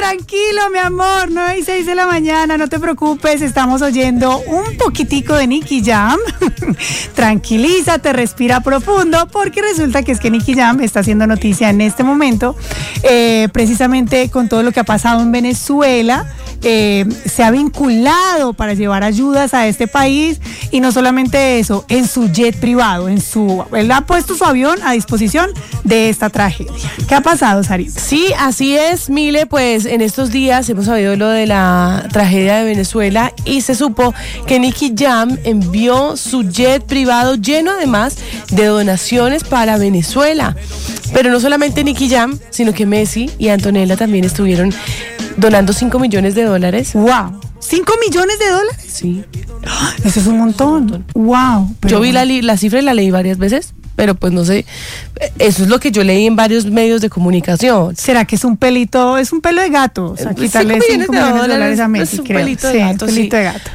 tranquilo, mi amor, 9:06 de la mañana, no te preocupes, estamos oyendo un poquitico de Nicky Jam. Tranquilízate, respira profundo, porque resulta que es que Nicky Jam está haciendo noticia en este momento, precisamente con todo lo que ha pasado en Venezuela. Se ha vinculado para llevar ayudas a este país, y no solamente eso, en su jet privado, él ha puesto su avión a disposición de esta tragedia. ¿Qué ha pasado, Sarita? Sí, así es, Mile, pues en estos días hemos sabido lo de la tragedia de Venezuela y se supo que Nicky Jam envió su jet privado lleno además de donaciones para Venezuela. Pero no solamente Nicky Jam, sino que Messi y Antonella también estuvieron donando $5 millones. ¡Wow! ¿$5 millones? Sí. Eso es un montón. ¡Wow! Yo vi la cifra y la leí varias veces, pero pues no sé, eso es lo que yo leí en varios medios de comunicación. ¿Será que es un pelo de gato? O sea, quitarle $5 millones a Messi, es un creo. pelito de gato, pelito de gato.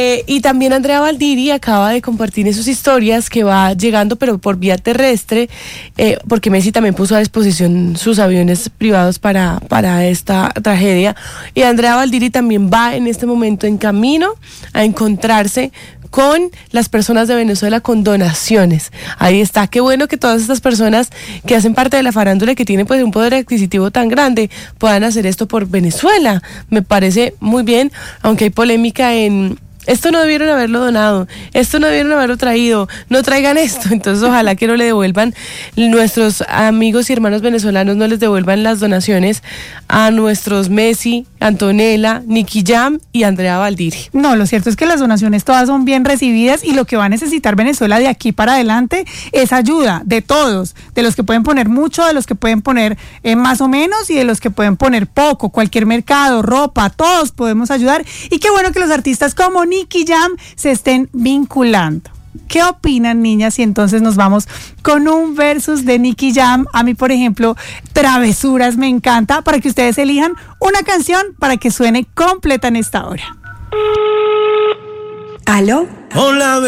Y también Andrea Valdiri acaba de compartir en sus historias que va llegando, pero por vía terrestre, porque Messi también puso a disposición sus aviones privados para esta tragedia. Y Andrea Valdiri también va en este momento en camino a encontrarse con las personas de Venezuela con donaciones. Ahí está, qué bueno que todas estas personas que hacen parte de la farándula y que tienen pues un poder adquisitivo tan grande puedan hacer esto por Venezuela. Me parece muy bien, aunque hay polémica en... Esto no debieron haberlo donado, esto no debieron haberlo traído, no traigan esto. Entonces ojalá que no le devuelvan, nuestros amigos y hermanos venezolanos no les devuelvan las donaciones a nuestros Messi, Antonella, Nicky Jam y Andrea Valdiri. No, lo cierto es que las donaciones todas son bien recibidas, y lo que va a necesitar Venezuela de aquí para adelante es ayuda de todos, de los que pueden poner mucho, de los que pueden poner más o menos, y de los que pueden poner poco. Cualquier mercado, ropa, todos podemos ayudar, y qué bueno que los artistas como Nicky Jam se estén vinculando. ¿Qué opinan, niñas? Y entonces nos vamos con un versus de Nicky Jam. A mí, por ejemplo, Travesuras me encanta, para que ustedes elijan una canción para que suene completa en esta hora. ¿Aló? Hola,